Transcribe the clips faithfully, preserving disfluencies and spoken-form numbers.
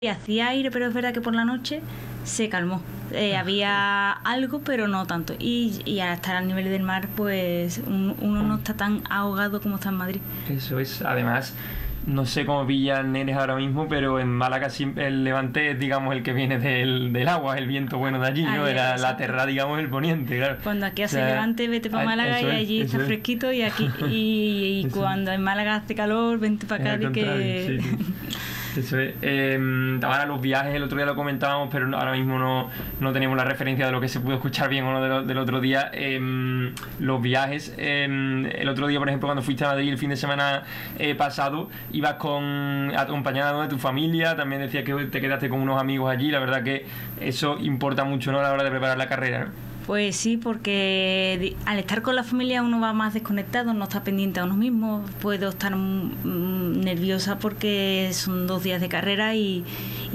Y hacía aire, pero es verdad que por la noche se calmó. Eh, había algo, pero no tanto. Y, y al estar al nivel del mar, pues un, uno no está tan ahogado como está en Madrid. Eso es, además, no sé cómo pillan nenes ahora mismo, pero en Málaga siempre el levante es, digamos, el que viene del, del agua, el viento bueno de allí, ¿no? Era la terra, digamos, el poniente, claro. Cuando aquí hace o sea, levante, vete para Málaga y allí es, está fresquito, y aquí y, y cuando en Málaga hace calor, vente para Cádiz, que... Sí, sí. Eso es. Eh, ahora los viajes, el otro día lo comentábamos, pero ahora mismo no, no tenemos la referencia de lo que se pudo escuchar bien o no de lo, del otro día. Eh, los viajes, eh, el otro día, por ejemplo, cuando fuiste a Madrid el fin de semana eh, pasado, ibas con acompañado de tu familia, también decías que te quedaste con unos amigos allí. La verdad que eso importa mucho, ¿no?, a la hora de preparar la carrera, ¿no? Pues sí, porque al estar con la familia uno va más desconectado, no está pendiente a uno mismo. Puedo estar mm, nerviosa porque son dos días de carrera y,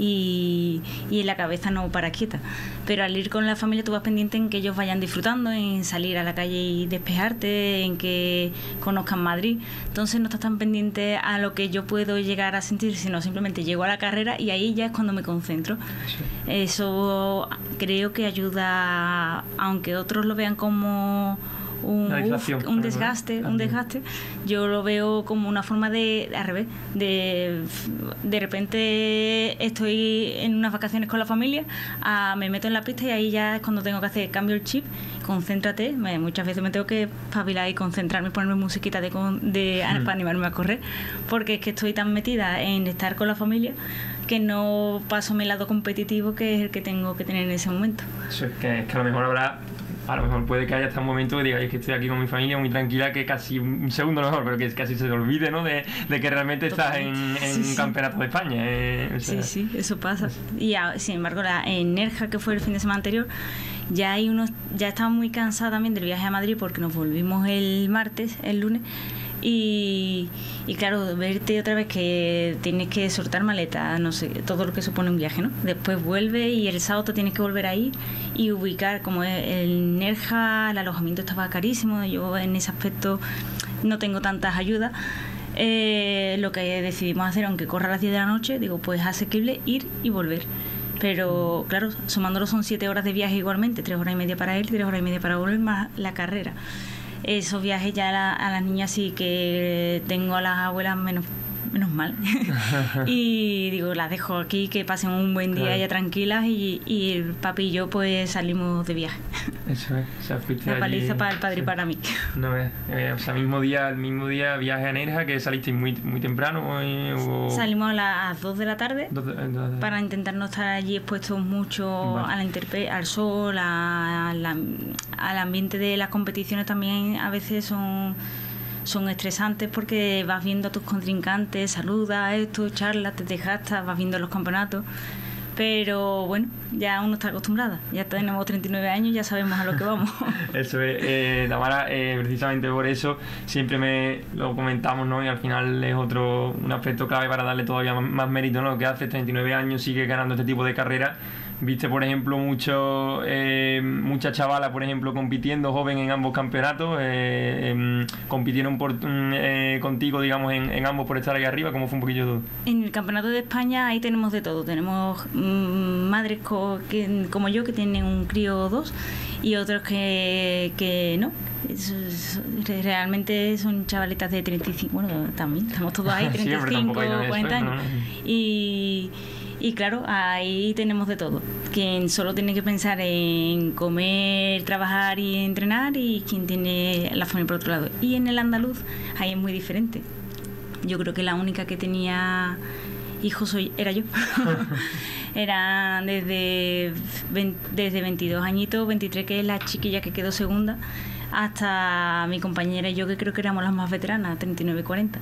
y, y en la cabeza no para quieta. Pero al ir con la familia tú vas pendiente en que ellos vayan disfrutando, en salir a la calle y despejarte, en que conozcan Madrid. Entonces no estás tan pendiente a lo que yo puedo llegar a sentir, sino simplemente llego a la carrera y ahí ya es cuando me concentro. Sí. Eso creo que ayuda, aunque otros lo vean como un, uf, un desgaste, un desgaste, yo lo veo como una forma de, al revés, de de repente estoy en unas vacaciones con la familia, a, me meto en la pista y ahí ya es cuando tengo que hacer, cambio el chip, concéntrate, me, muchas veces me tengo que espabilar y concentrarme, ponerme musiquita de, de mm. para animarme a correr, porque es que estoy tan metida en estar con la familia que no paso mi lado competitivo, que es el que tengo que tener en ese momento. Eso es que, es que a lo mejor habrá, a lo mejor puede que haya hasta un momento que diga, es que estoy aquí con mi familia muy tranquila, que casi un segundo mejor, pero que casi se te olvide, ¿no?, de, de que realmente Totalmente. estás en, en sí, un sí. campeonato de España. Eh, o sea, sí, sí, eso pasa. Y a, sin embargo, la, en Nerja, que fue el fin de semana anterior, ya hay unos, ya estaba muy cansada también del viaje a Madrid, porque nos volvimos el martes, el lunes. Y, y claro, verte otra vez que tienes que soltar maleta, no sé, todo lo que supone un viaje, ¿no? Después vuelve y el sábado tienes que volver a ir y ubicar, como el Nerja, el alojamiento estaba carísimo, yo en ese aspecto no tengo tantas ayudas. Eh, lo que decidimos hacer, aunque corra a las diez de la noche, digo, pues es asequible ir y volver. Pero claro, sumándolo son siete horas de viaje igualmente, tres horas y media para ir, tres horas y media para volver, más la carrera. Esos viajes ya a, la, a las niñas sí que tengo a las abuelas menos menos mal y digo, las dejo aquí, que pasen un buen día, claro, ya tranquilas, y, y el papi y yo pues salimos de viaje. Eso es, o sea, fuiste la paliza allí, para el padre, sí, y para mí. No es, eh, o sea, mismo día, el mismo día viaje a Nerja, que saliste muy muy temprano. Eh, o... Salimos a las dos de la tarde, dos de, dos de... para intentar no estar allí expuestos mucho, vale, a la interpe al sol, a, a la, al ambiente de las competiciones. También a veces son son estresantes porque vas viendo a tus contrincantes, saludas, esto, charlas, te desgastas, vas viendo los campeonatos. Pero bueno, ya uno está acostumbrada, ya tenemos treinta y nueve años, ya sabemos a lo que vamos. Eso es, eh, Tamara, eh, precisamente por eso siempre me lo comentamos, ¿no? Y al final es otro, un aspecto clave para darle todavía más, más mérito, ¿no? Lo que hace, treinta y nueve años, sigue ganando este tipo de carreras. Viste, por ejemplo, mucho, eh, muchas chavalas, por ejemplo, compitiendo joven en ambos campeonatos, eh, eh, compitieron por, eh, contigo, digamos, en, en ambos por estar ahí arriba. ¿Cómo fue un poquillo todo? En el campeonato de España ahí tenemos de todo. Tenemos mmm, madres co que, como yo, que tienen un crío o dos, y otros que, que no. Es, es, realmente son chavalitas de treinta y cinco, bueno, también estamos todos ahí, treinta y cinco, sí, cuarenta años. ¿No? Y... Y claro, ahí tenemos de todo. Quien solo tiene que pensar en comer, trabajar y entrenar, y quien tiene la familia por otro lado. Y en el andaluz, ahí es muy diferente. Yo creo que la única que tenía hijos soy, era yo. Eran desde, desde veintidós añitos, veintitrés, que es la chiquilla que quedó segunda, hasta mi compañera y yo, que creo que éramos las más veteranas, treinta y nueve, cuarenta.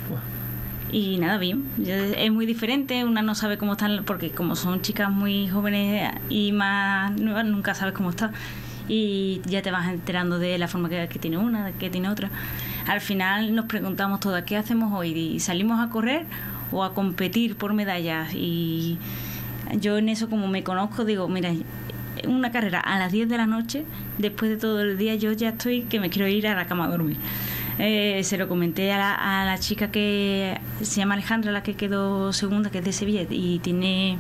Y nada, bien, es muy diferente, una no sabe cómo están, porque como son chicas muy jóvenes y más nuevas, nunca sabes cómo está, y ya te vas enterando de la forma que, que tiene una, de que tiene otra. Al final nos preguntamos todas, ¿qué hacemos hoy? ¿Y salimos a correr o a competir por medallas? Y yo en eso, como me conozco, digo, mira, una carrera a las diez de la noche, después de todo el día, yo ya estoy que me quiero ir a la cama a dormir. Eh, se lo comenté a la, a la chica que se llama Alejandra, la que quedó segunda, que es de Sevilla y tiene